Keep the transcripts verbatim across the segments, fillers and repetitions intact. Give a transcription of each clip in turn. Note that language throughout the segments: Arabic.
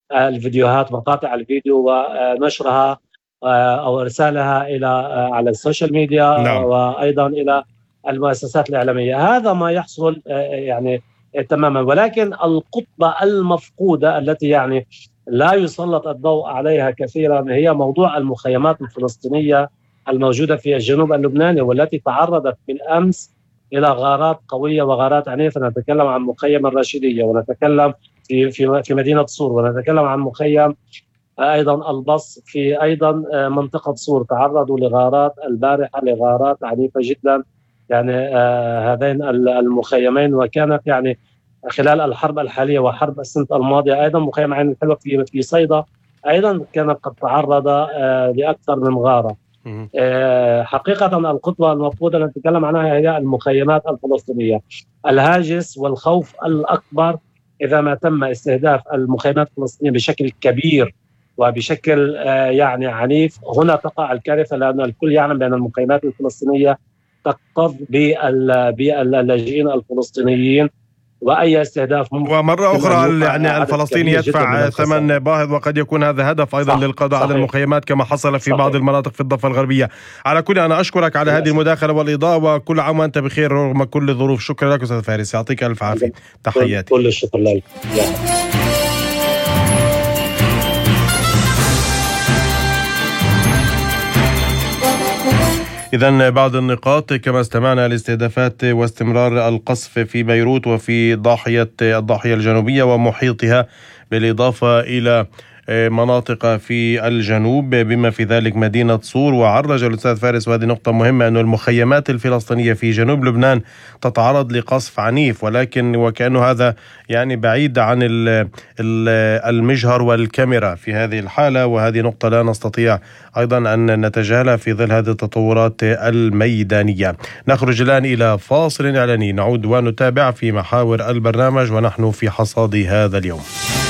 الفيديوهات، مقاطع الفيديو ونشرها أو إرسالها إلى على السوشيال ميديا نعم. وأيضا إلى المؤسسات الإعلامية. هذا ما يحصل يعني تماما. ولكن القطبة المفقودة التي يعني لا يسلط الضوء عليها كثيرا هي موضوع المخيمات الفلسطينية الموجودة في الجنوب اللبناني، والتي تعرضت بالأمس إلى غارات قوية وغارات عنيفة. نتكلم عن مخيم الراشدية، ونتكلم في في في مدينة صور، ونتكلم عن مخيم أيضا البص في أيضا منطقة صور. تعرضوا لغارات البارحة، لغارات عنيفة جدا يعني آه هذين المخيمين. وكانت يعني خلال الحرب الحالية وحرب السنة الماضية أيضا مخيم عين الحلوة في في صيدا أيضا كان قد تعرض آه لأكثر من غارة. آه حقيقة القطبة المفقودة نتكلم عنها هي المخيمات الفلسطينية. الهاجس والخوف الأكبر إذا ما تم استهداف المخيمات الفلسطينية بشكل كبير وبشكل آه يعني عنيف، هنا تقع الكارثة، لأن الكل يعلم بأن المخيمات الفلسطينية تكتظ باللاجئين الفلسطينيين، واي استهداف ممكن. ومره اخرى يعني الفلسطيني يدفع ثمن باهظ، وقد يكون هذا هدف ايضا صح. للقضاء صحيح. على المخيمات كما حصل في صحيح. بعض المناطق في الضفه الغربيه. على كل انا اشكرك على هذه المداخله والاضاءه، وكل عام وانت بخير رغم كل الظروف. شكرا لك استاذ فارس، يعطيك الف عافيه. تحياتي. كل الشكر لك. إذن بعض النقاط كما استمعنا لاستهدافات واستمرار القصف في بيروت وفي ضاحية الضاحية الجنوبية ومحيطها، بالإضافة إلى مناطق في الجنوب بما في ذلك مدينة صور. وعرج الأستاذ فارس، وهذه نقطة مهمة، أن المخيمات الفلسطينية في جنوب لبنان تتعرض لقصف عنيف، ولكن وكأنه هذا يعني بعيد عن المجهر والكاميرا في هذه الحالة، وهذه نقطة لا نستطيع أيضا أن نتجاهلها في ظل هذه التطورات الميدانية. نخرج الآن إلى فاصل إعلاني، نعود ونتابع في محاور البرنامج ونحن في حصاد هذا اليوم.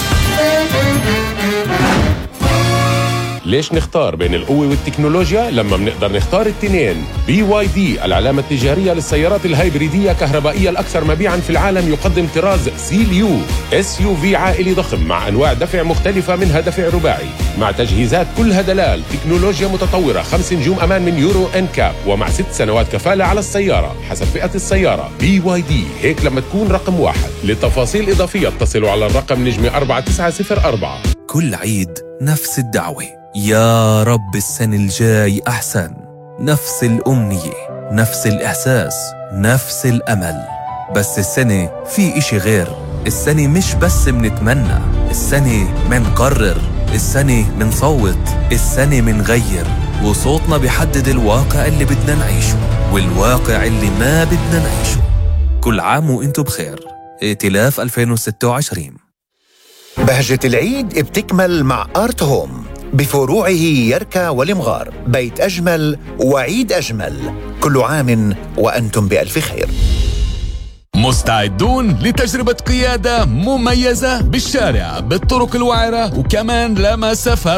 ليش نختار بين القوة والتكنولوجيا لما بنقدر نختار التنين؟ بي واي دي العلامة التجارية للسيارات الهايبريدية كهربائية الأكثر مبيعاً في العالم، يقدم طراز سيليو اس يو في عائلي ضخم مع أنواع دفع مختلفة، منها دفع رباعي مع تجهيزات كلها دلال، تكنولوجيا متطورة، خمس نجوم أمان من يورو إن كاب، ومع ست سنوات كفالة على السيارة حسب فئة السيارة. بي واي دي هيك لما تكون رقم واحد. لتفاصيل إضافية اتصلوا على الرقم نجمة أربعة تسعة صفر أربعة. كل عيد نفس الدعوة، يا رب السنة الجاي أحسن. نفس الأمنية، نفس الإحساس، نفس الأمل. بس السنة في إشي غير. السنة مش بس منتمنى، السنة منقرر، السنة منصوت، السنة منغير، وصوتنا بيحدد الواقع اللي بدنا نعيشه والواقع اللي ما بدنا نعيشه. كل عام وإنتو بخير. ائتلاف ألفين وستة وعشرين. بهجة العيد بتكمل مع آرت هوم بفروعه يركا والمغار. بيت أجمل وعيد أجمل. كل عام وأنتم بألف خير. مستعدون لتجربة قيادة مميزة بالشارع بالطرق الوعرة وكمان لا مسافات